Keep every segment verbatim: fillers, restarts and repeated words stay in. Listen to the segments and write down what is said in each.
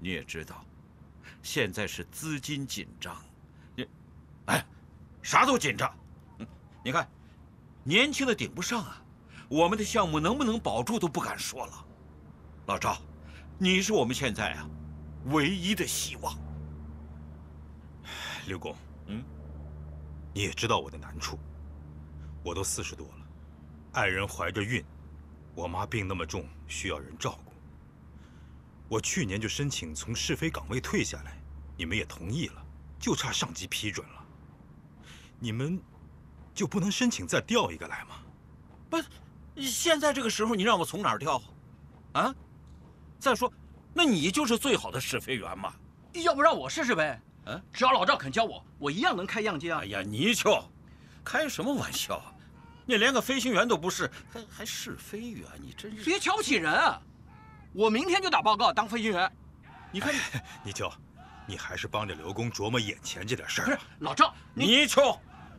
你也知道，现在是资金紧张，你，哎，啥都紧张。嗯，你看，年轻的顶不上啊，我们的项目能不能保住都不敢说了。老赵，你是我们现在啊唯一的希望。 刘公， 嗯， 你也知道我的难处，我都四十多了，爱人怀着孕，我妈病那么重，需要人照顾。我去年就申请从试飞岗位退下来，你们也同意了，就差上级批准了。你们就不能申请再调一个来吗？ 不，现在这个时候你让我从哪儿调啊？再说，那你就是最好的试飞员嘛。 要不让我试试呗？ 嗯， 只要老赵肯教我，我一样能开样机啊。 哎呀，泥鳅，开什么玩笑啊！你连个飞行员都不是，还还试飞员，你真是…… 别瞧不起人啊！我明天就打报告当飞行员。 你看， 泥鳅，你还是帮着刘公琢磨眼前这点事儿吧。 不是，老赵， 泥鳅。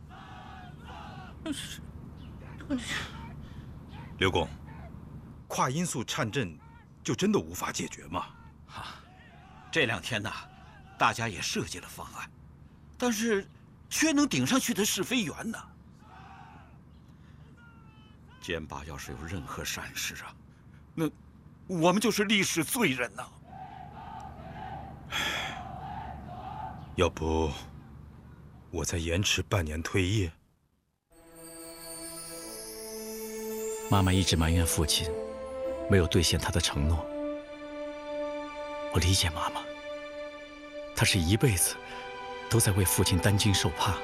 刘公，跨音速颤振就真的无法解决吗？ 啊，这两天呢，大家也设计了方案，但是缺能顶上去的试飞员呢。歼八要是有任何闪失啊，那我们就是历史罪人呐。 要不，我再延迟半年退役？ 妈妈一直埋怨父亲没有兑现他的承诺。我理解妈妈，她是一辈子都在为父亲担惊受怕。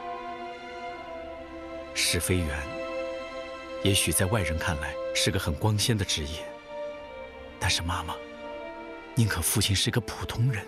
试飞员，也许在外人看来是个很光鲜的职业，但是妈妈宁可父亲是个普通人。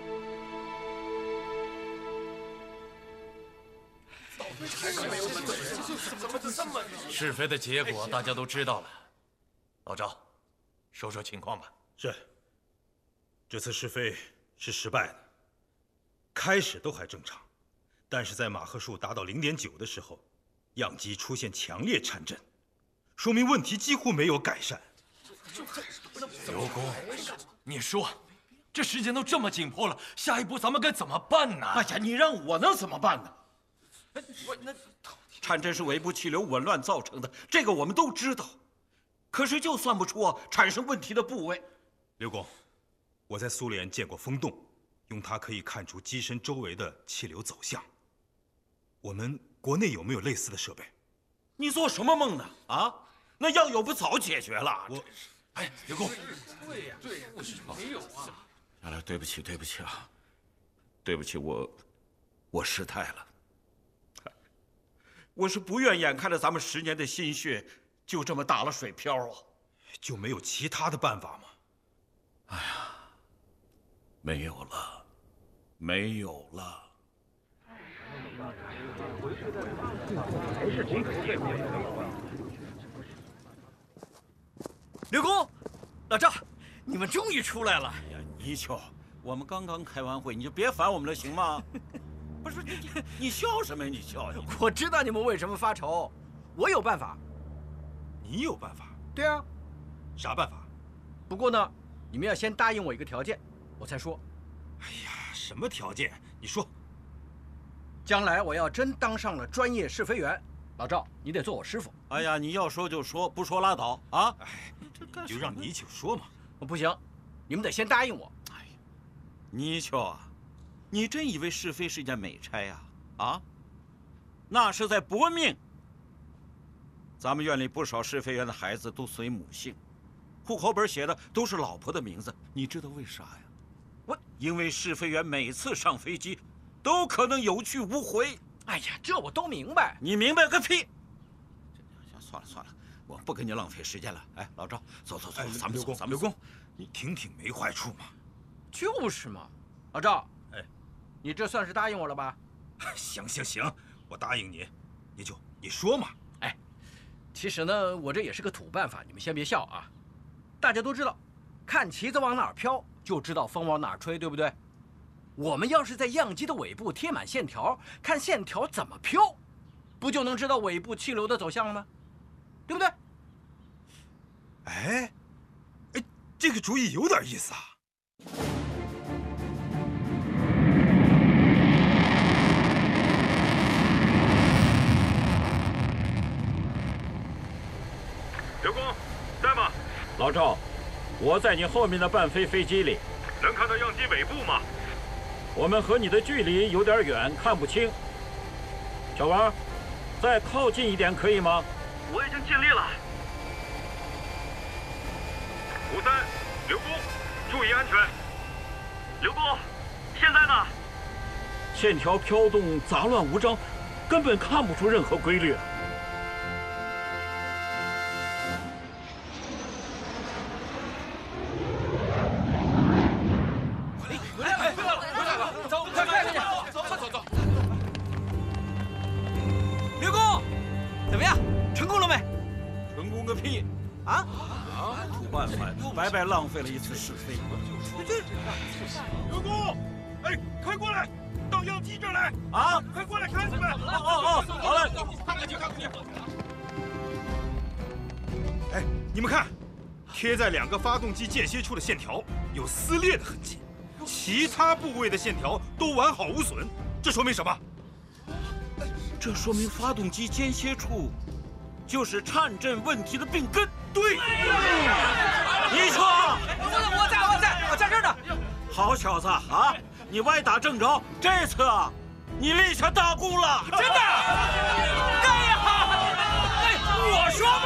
试飞的结果大家都知道了，老赵，说说情况吧。 是。这次试飞是失败的，开始都还正常，但是在马赫数达到零点九的时候，样机出现强烈颤振，说明问题几乎没有改善。 刘公，你说，这时间都这么紧迫了，下一步咱们该怎么办呢？ 哎呀，你让我能怎么办呢？我那颤振是尾部气流紊乱造成的，这个我们都知道，可是就算不出啊产生问题的部位。 刘公，我在苏联见过风洞，用它可以看出机身周围的气流走向。我们国内有没有类似的设备？ 你做什么梦呢？啊，那要有不早解决了。 我， 哎，刘公， 对呀，对呀，没有啊。 来来，对不起，对不起啊，对不起，我我失态了。我是不愿眼看着咱们十年的心血就这么打了水漂啊！ 就没有其他的办法吗？ 哎呀，没有了，没有了。 刘工，老赵，你们终于出来了。 哎呀，泥鳅，我们刚刚开完会，你就别烦我们了，行吗？不是你你你笑什么呀？你笑你！ 我知道你们为什么发愁，我有办法。 你有办法？ 对啊， 啥办法？ 不过呢，你们要先答应我一个条件，我才说。 哎呀，什么条件？你说。 将来我要真当上了专业试飞员，老赵，你得做我师傅。 哎呀，你要说就说，不说拉倒啊！ 哎，你就让泥鳅说嘛。 不行，你们得先答应我。 哎呀，泥鳅啊，你真以为试飞是件美差呀？啊，那是在搏命。咱们院里不少试飞员的孩子都随母姓，户口本写的都是老婆的名字，你知道为啥呀？ 我因为试飞员每次上飞机都可能有去无回。 哎呀，这我都明白。 你明白个屁！算了算了，我不跟你浪费时间了。哎，老赵，走走走， 哎、 咱们走，咱们刘公，你听听没坏处嘛。 就是嘛，老赵， 哎， 你这算是答应我了吧？ 行行行，我答应你，你就你说嘛。 哎，其实呢，我这也是个土办法，你们先别笑啊。大家都知道，看旗子往哪儿飘，就知道风往哪儿吹，对不对？我们要是在样机的尾部贴满线条，看线条怎么飘，不就能知道尾部气流的走向了吗？对不对？ 哎，哎，这个主意有点意思啊。 老赵，我在你后面的伴飞飞机里， 能看到样机尾部吗？ 我们和你的距离有点远，看不清。小王，再靠近一点可以吗？ 我已经尽力了。五三，刘工，注意安全。刘工，现在呢？ 线条飘动，杂乱无章，根本看不出任何规律。 刘工，怎么样？成功了没？ 成功个屁！啊啊！土办法白白浪费了一次试飞。 刘工，哎，快过来，到样机这儿来！ 啊！ 快过来看看！ 哦哦哦，好嘞。 看过去，看过去。哎，你们看，贴在两个发动机间歇处的线条有撕裂的痕迹，其他部位的线条都完好无损，这说明什么？ 这说明发动机间歇处就是颤振问题的病根。 对， 你说， 我我在我在我在这儿呢。 好小子啊！你歪打正着，这次啊，你立下大功了。 真的？哎呀！哎，我说